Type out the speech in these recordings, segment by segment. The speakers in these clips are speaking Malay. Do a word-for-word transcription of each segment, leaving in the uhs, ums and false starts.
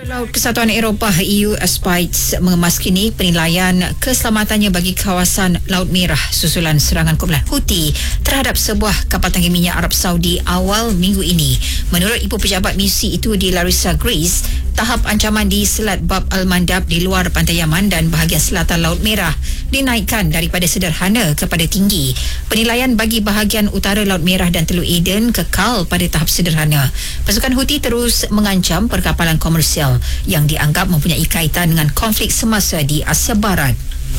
Laut Kesatuan Eropah E U Spites mengemas kini penilaian keselamatannya bagi kawasan Laut Merah susulan serangan kumpulan Houthi terhadap sebuah kapal tangki minyak Arab Saudi awal minggu ini. Menurut ibu pejabat misi itu di Larissa, Greece, tahap ancaman di Selat Bab Al-Mandab di luar pantai Yaman dan bahagian selatan Laut Merah dinaikkan daripada sederhana kepada tinggi. Penilaian bagi bahagian utara Laut Merah dan Teluk Aden kekal pada tahap sederhana. Pasukan Houthi terus mengancam perkapalan komersial yang dianggap mempunyai kaitan dengan konflik semasa di Asia Barat.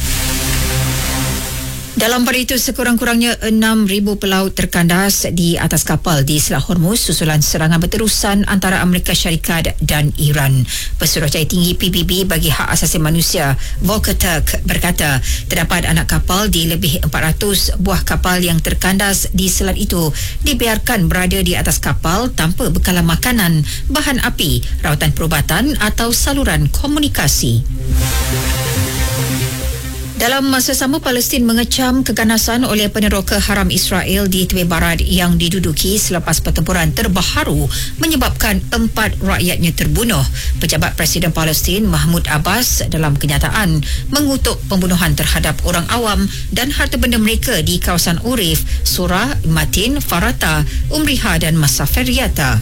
Dalam pada itu, sekurang-kurangnya enam ribu pelaut terkandas di atas kapal di Selat Hormuz susulan serangan berterusan antara Amerika Syarikat dan Iran. Pesuruhjaya tinggi P B B bagi hak asasi manusia Volker Turk berkata terdapat anak kapal di lebih empat ratus buah kapal yang terkandas di selat itu dibiarkan berada di atas kapal tanpa bekalan makanan, bahan api, rawatan perubatan atau saluran komunikasi. Dalam masa sama, Palestin mengecam keganasan oleh peneroka haram Israel di tepi barat yang diduduki selepas pertempuran terbaharu menyebabkan empat rakyatnya terbunuh. Pejabat Presiden Palestin Mahmud Abbas dalam kenyataan mengutuk pembunuhan terhadap orang awam dan harta benda mereka di kawasan Urif, Surah, Matin, Farata, Umriha dan Masaferiyata.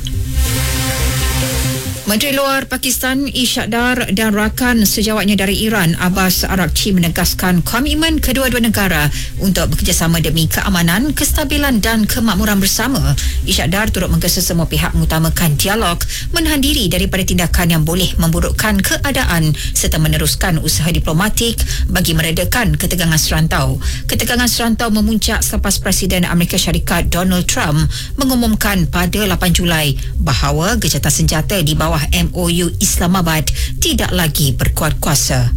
Menteri Luar Pakistan Ishak Dar dan rakan sejawatnya dari Iran Abbas Araghchi menegaskan komitmen kedua-dua negara untuk bekerjasama demi keamanan, kestabilan dan kemakmuran bersama. Ishak Dar turut menggesa semua pihak mengutamakan dialog, menahan diri daripada tindakan yang boleh memburukkan keadaan serta meneruskan usaha diplomatik bagi meredakan ketegangan serantau. Ketegangan serantau memuncak selepas Presiden Amerika Syarikat Donald Trump mengumumkan pada lapan Julai bahawa gejatan senjata di bawah M O U Islamabad tidak lagi berkuat kuasa.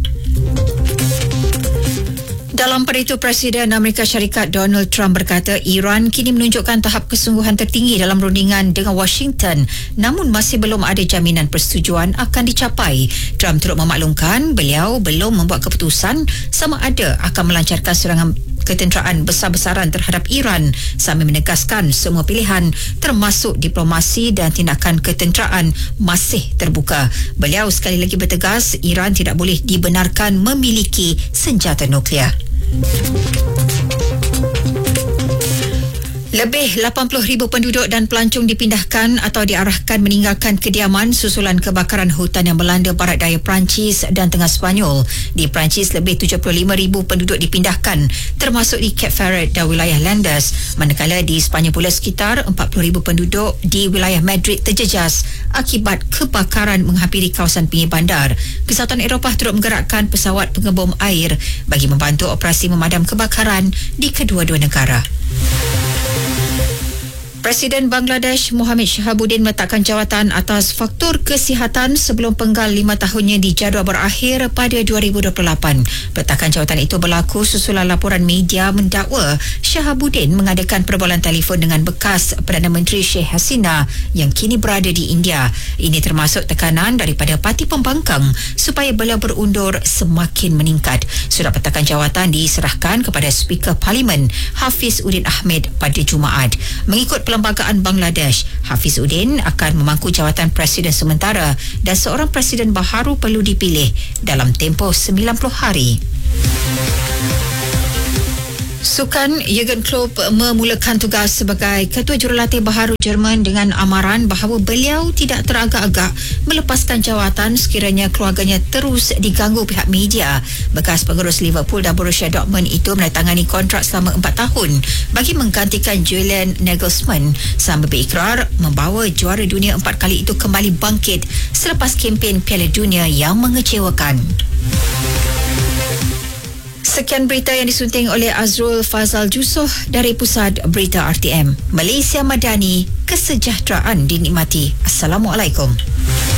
Dalam pada itu, Presiden Amerika Syarikat Donald Trump berkata Iran kini menunjukkan tahap kesungguhan tertinggi dalam rundingan dengan Washington, namun masih belum ada jaminan persetujuan akan dicapai. Trump turut memaklumkan beliau belum membuat keputusan sama ada akan melancarkan serangan ketenteraan besar-besaran terhadap Iran sambil menegaskan semua pilihan termasuk diplomasi dan tindakan ketenteraan masih terbuka. Beliau sekali lagi bertegas Iran tidak boleh dibenarkan memiliki senjata nuklear. Lebih lapan puluh ribu penduduk dan pelancong dipindahkan atau diarahkan meninggalkan kediaman susulan kebakaran hutan yang melanda barat daya Perancis dan tengah Sepanyol. Di Perancis, lebih tujuh puluh lima ribu penduduk dipindahkan termasuk di Cape Ferret dan wilayah Landes, manakala di Sepanyol pula sekitar empat puluh ribu penduduk di wilayah Madrid terjejas akibat kebakaran menghampiri kawasan pinggir bandar. Kesatuan Eropah turut menggerakkan pesawat pengebom air bagi membantu operasi memadam kebakaran di kedua-dua negara. Presiden Bangladesh Mohammed Shahabuddin meletakkan jawatan atas faktor kesihatan sebelum penggal lima tahunnya dijadual berakhir pada dua ribu dua puluh lapan. Peletakan jawatan itu berlaku susulan laporan media mendakwa Shahabuddin mengadakan perbualan telefon dengan bekas Perdana Menteri Sheikh Hasina yang kini berada di India. Ini termasuk tekanan daripada parti pembangkang supaya beliau berundur semakin meningkat. Surat peletakan jawatan diserahkan kepada Speaker Parlimen Hafiz Udin Ahmed pada Jumaat. Mengikut Perlembagaan Bangladesh, Hafiz Udin akan memangku jawatan Presiden sementara dan seorang Presiden baharu perlu dipilih dalam tempoh sembilan puluh hari. Sukan Jurgen Klopp memulakan tugas sebagai ketua jurulatih baharu Jerman dengan amaran bahawa beliau tidak teragak-agak melepaskan jawatan sekiranya keluarganya terus diganggu pihak media. Bekas pengurus Liverpool dan Borussia Dortmund itu menandatangani kontrak selama empat tahun bagi menggantikan Julian Nagelsmann sambil berikrar membawa juara dunia empat kali itu kembali bangkit selepas kempen Piala Dunia yang mengecewakan. Sekian berita yang disunting oleh Azrul Fazal Jusoh dari Pusat Berita R T M. Malaysia Madani, kesejahteraan dinikmati. Assalamualaikum.